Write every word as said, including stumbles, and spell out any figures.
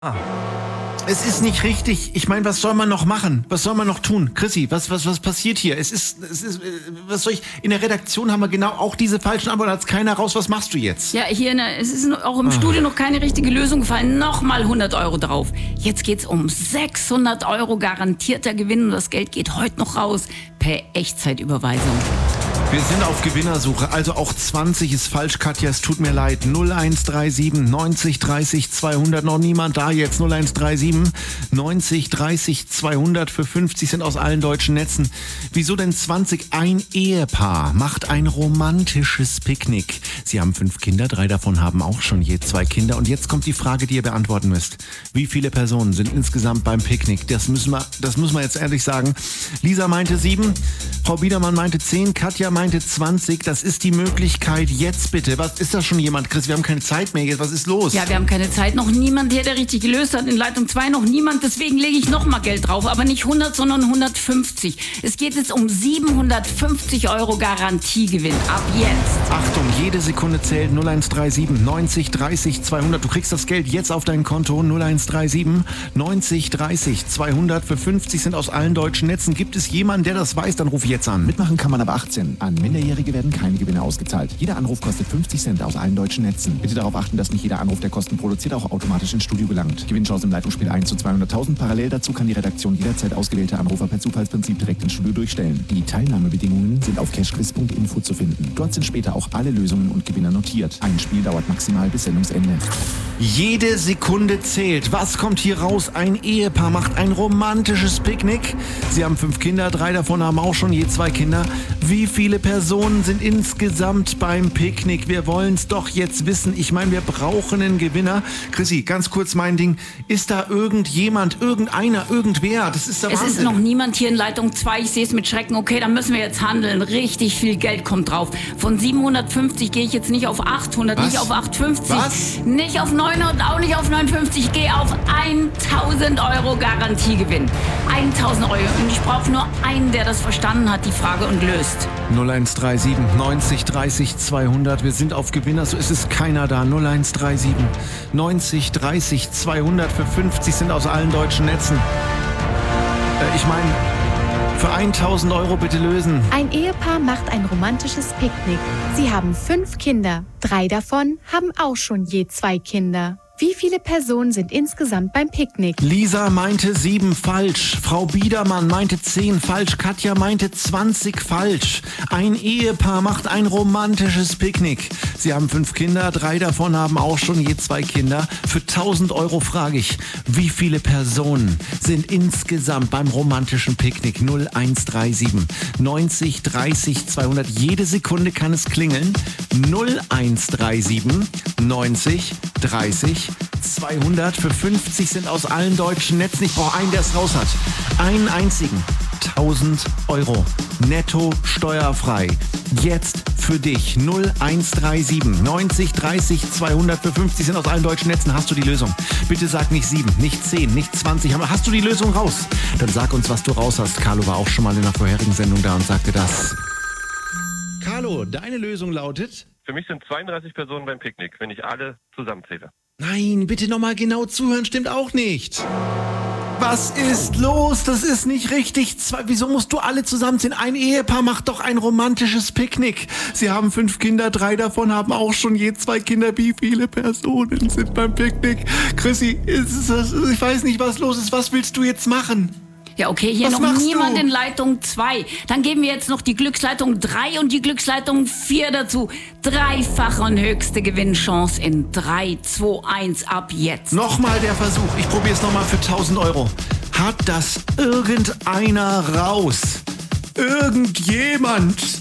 Ah. Es ist nicht richtig. Ich meine, was soll man noch machen? Was soll man noch tun? Chrissy, was, was, was passiert hier? Es ist, es ist, was soll ich, in der Redaktion haben wir genau auch diese falschen Antworten, hat's keiner raus. Was machst du jetzt? Ja, hier, ne, es ist auch im ah. Studio noch keine richtige Lösung gefallen. Nochmal hundert Euro drauf. Jetzt geht's um sechshundert Euro garantierter Gewinn und das Geld geht heute noch raus per Echtzeitüberweisung. Wir sind auf Gewinnersuche, also auch zwanzig ist falsch, Katja, es tut mir leid. null eins drei sieben neunzig dreißig zweihundert, noch niemand da jetzt. null eins drei sieben neunzig dreißig zweihundert für fünfzig sind aus allen deutschen Netzen. Wieso denn zwanzig? Ein Ehepaar macht ein romantisches Picknick. Sie haben fünf Kinder, drei davon haben auch schon je zwei Kinder. Und jetzt kommt die Frage, die ihr beantworten müsst. Wie viele Personen sind insgesamt beim Picknick? Das müssen wir, das müssen wir jetzt ehrlich sagen. Lisa meinte sieben, Frau Biedermann meinte zehn, Katja meinte meinte zwanzig, das ist die Möglichkeit. Jetzt bitte. Was ist da schon jemand? Chris, wir haben keine Zeit mehr jetzt. Was ist los? Ja, wir haben keine Zeit. Noch niemand hier, der richtig gelöst hat. In Leitung zwei noch niemand. Deswegen lege ich noch mal Geld drauf. Aber nicht hundert, sondern hundertfünfzig. Es geht jetzt um siebenhundertfünfzig Euro Garantiegewinn. Ab jetzt. Achtung, jede Sekunde zählt. null eins drei sieben neunzig dreißig zweihundert. Du kriegst das Geld jetzt auf dein Konto. null eins drei sieben neunzig dreißig zweihundert. Für fünfzig sind aus allen deutschen Netzen. Gibt es jemanden, der das weiß? Dann ruf jetzt an. Mitmachen kann man ab achtzehn. An Minderjährige werden keine Gewinne ausgezahlt. Jeder Anruf kostet fünfzig Cent aus allen deutschen Netzen. Bitte darauf achten, dass nicht jeder Anruf, der Kosten produziert, auch automatisch ins Studio gelangt. Gewinnchance im Leitungsspiel eins zu zweihunderttausend. Parallel dazu kann die Redaktion jederzeit ausgewählte Anrufer per Zufallsprinzip direkt ins Studio durchstellen. Die Teilnahmebedingungen sind auf cashquiz punkt info zu finden. Dort sind später auch alle Lösungen und Gewinner notiert. Ein Spiel dauert maximal bis Sendungsende. Jede Sekunde zählt. Was kommt hier raus? Ein Ehepaar macht ein romantisches Picknick. Sie haben fünf Kinder, drei davon haben auch schon je zwei Kinder. Wie viele Personen sind insgesamt beim Picknick? Wir wollen es doch jetzt wissen. Ich meine, wir brauchen einen Gewinner. Chrissy, ganz kurz mein Ding. Ist da irgendjemand, irgendeiner, irgendwer? Das ist der Wahnsinn. Es ist noch niemand hier in Leitung zwei. Ich sehe es mit Schrecken. Okay, dann müssen wir jetzt handeln. Richtig viel Geld kommt drauf. Von siebenhundertfünfzig gehe ich jetzt nicht auf achthundert, Was? nicht auf achthundertfünfzig, Was? nicht auf neunhundert und auch nicht auf neunundfünfzig. Ich gehe auf tausend Euro Garantiegewinn. tausend Euro. Und ich brauche nur einen, der das verstanden hat, die Frage, und löst. null eins drei sieben neunzig dreißig zweihundert. Wir sind auf Gewinner, so ist es keiner da. null eins drei sieben neunzig dreißig zweihundert für fünfzig sind aus allen deutschen Netzen. Äh, ich meine, für tausend Euro bitte lösen. Ein Ehepaar macht ein romantisches Picknick. Sie haben fünf Kinder. Drei davon haben auch schon je zwei Kinder. Wie viele Personen sind insgesamt beim Picknick? Lisa meinte sieben falsch. Frau Biedermann meinte zehn falsch. Katja meinte zwanzig falsch. Ein Ehepaar macht ein romantisches Picknick. Sie haben fünf Kinder. Drei davon haben auch schon je zwei Kinder. Für tausend Euro frage ich, wie viele Personen sind insgesamt beim romantischen Picknick? null eins drei sieben neunzig dreißig zweihundert. Jede Sekunde kann es klingeln. null eins drei sieben neunzig dreißig zweihundert. Für fünfzig sind aus allen deutschen Netzen. Ich brauche einen, der es raus hat. Einen einzigen. tausend Euro. Netto steuerfrei. Jetzt für dich. null eins drei sieben neunzig dreißig zweihundert. Für fünfzig sind aus allen deutschen Netzen. Hast du die Lösung? Bitte sag nicht sieben, nicht zehn, nicht zwanzig. Aber hast du die Lösung raus? Dann sag uns, was du raus hast. Carlo war auch schon mal in der vorherigen Sendung da und sagte das. Carlo, deine Lösung lautet? Für mich sind zweiunddreißig Personen beim Picknick, wenn ich alle zusammenzähle. Nein, bitte nochmal genau zuhören, stimmt auch nicht. Was ist los? Das ist nicht richtig. Zwei, wieso musst du alle zusammenziehen? Ein Ehepaar macht doch ein romantisches Picknick. Sie haben fünf Kinder, drei davon haben auch schon je zwei Kinder. Wie viele Personen sind beim Picknick? Chrissy, ist das, ich weiß nicht, was los ist. Was willst du jetzt machen? Ja, okay, hier Was noch machst niemand du? in Leitung zwei. Dann geben wir jetzt noch die Glücksleitung drei und die Glücksleitung vier dazu. Dreifache und höchste Gewinnchance in drei, zwei, eins ab jetzt. Nochmal der Versuch. Ich probiere es nochmal für tausend Euro. Hat das irgendeiner raus? Irgendjemand?